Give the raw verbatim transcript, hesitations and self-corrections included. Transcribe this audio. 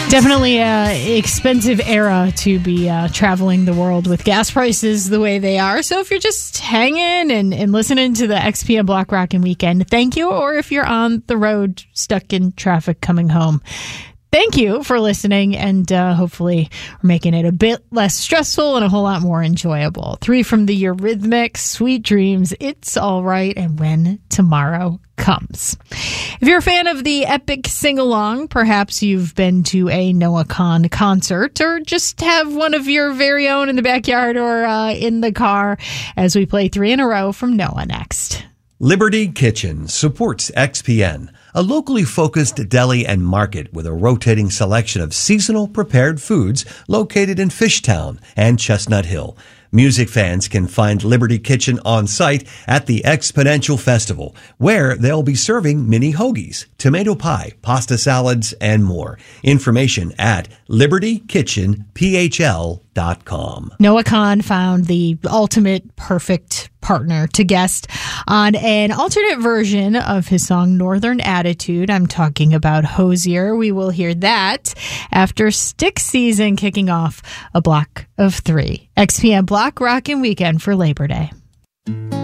Definitely an expensive era to be uh, traveling the world with gas prices the way they are. So if you're just hanging and, and listening to the X P M Block Rockin' Weekend, thank you. Or if you're on the road stuck in traffic coming home, thank you for listening, and uh, hopefully we're making it a bit less stressful and a whole lot more enjoyable. Three from the Eurythmics, Sweet Dreams, It's All Right, and When Tomorrow Comes. If you're a fan of the epic sing-along, perhaps you've been to a Noah Kahan concert, or just have one of your very own in the backyard or uh, in the car, as we play three in a row from Noah next. Liberty Kitchen supports X P N, a locally focused deli and market with a rotating selection of seasonal prepared foods located in Fishtown and Chestnut Hill. Music fans can find Liberty Kitchen on site at the Exponential Festival, where they'll be serving mini hoagies, tomato pie, pasta salads, and more. Information at liberty kitchen p h l dot com. Noah Kahan found the ultimate perfect partner to guest on an alternate version of his song Northern Attitude. I'm talking about Hozier. We will hear that after Stick Season kicking off a block of three. X P M Block Rockin' Weekend for Labor Day.